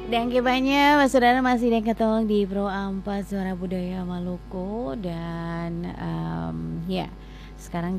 Dan kebanyakan saudara masih yang ketolong di Pro 4 Suara Budaya Maluku. Dan ya sekarang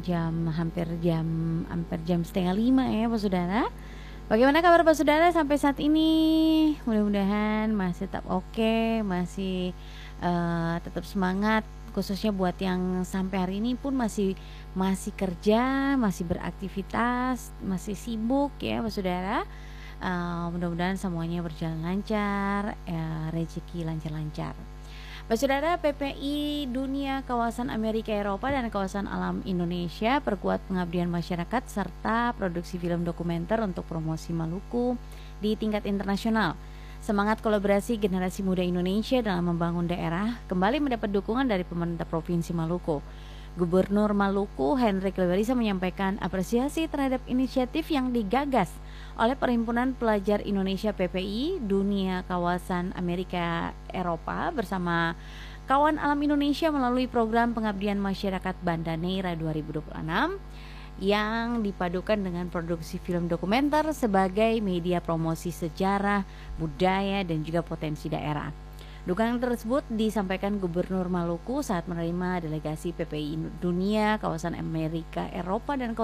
hampir jam setengah 5 ya Pak Saudara. Bagaimana kabar Pak Saudara sampai saat ini? Mudah-mudahan masih tetap oke, masih tetap semangat, khususnya buat yang sampai hari ini pun masih kerja, masih beraktivitas, masih sibuk ya Pak Saudara. Mudah-mudahan semuanya berjalan lancar, rezeki lancar-lancar. Baik saudara, PPI Dunia Kawasan Amerika Eropa dan Kawasan Alam Indonesia perkuat pengabdian masyarakat serta produksi film dokumenter untuk promosi Maluku di tingkat internasional. Semangat kolaborasi generasi muda Indonesia dalam membangun daerah kembali mendapat dukungan dari pemerintah Provinsi Maluku. Gubernur Maluku Hendrik Lewerisa menyampaikan apresiasi terhadap inisiatif yang digagas oleh Perhimpunan Pelajar Indonesia PPI Dunia Kawasan Amerika Eropa bersama Kawan Alam Indonesia melalui program pengabdian masyarakat Banda Neira 2026 yang dipadukan dengan produksi film dokumenter sebagai media promosi sejarah, budaya, dan juga potensi daerah. Dukungan tersebut disampaikan Gubernur Maluku saat menerima delegasi PPI Dunia Kawasan Amerika Eropa dan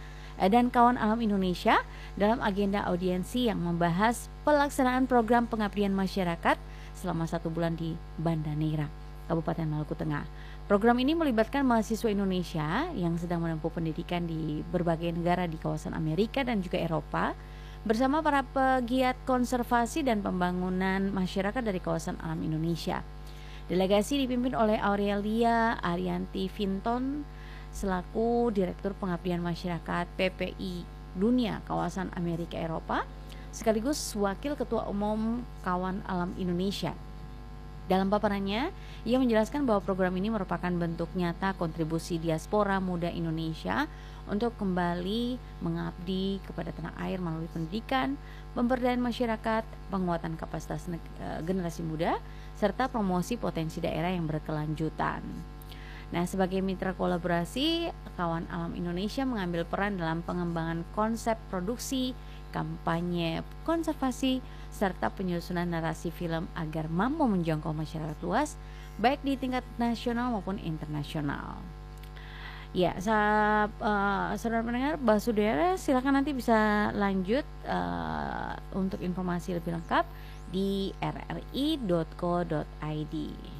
Kawan Alam Indonesia dalam agenda audiensi yang membahas pelaksanaan program pengabdian masyarakat selama 1 bulan di Banda Neira, Kabupaten Maluku Tengah. Program ini melibatkan mahasiswa Indonesia yang sedang menempuh pendidikan di berbagai negara di kawasan Amerika dan juga Eropa bersama para pegiat konservasi dan pembangunan masyarakat dari kawasan alam Indonesia. Delegasi dipimpin oleh Aurelia Arianti Vinton selaku Direktur Pengabdian Masyarakat PPI Dunia Kawasan Amerika Eropa sekaligus Wakil Ketua Umum Kawan Alam Indonesia. Dalam paparannya, ia menjelaskan bahwa program ini merupakan bentuk nyata kontribusi diaspora muda Indonesia untuk kembali mengabdi kepada tanah air melalui pendidikan, pemberdayaan masyarakat, penguatan kapasitas generasi muda, serta promosi potensi daerah yang berkelanjutan. Nah, sebagai mitra kolaborasi, Kawan Alam Indonesia mengambil peran dalam pengembangan konsep produksi, kampanye konservasi, serta penyusunan narasi film agar mampu menjangkau masyarakat luas, baik di tingkat nasional maupun internasional. Ya, saudara pendengar, Saudara silakan nanti bisa lanjut untuk informasi lebih lengkap di rri.co.id.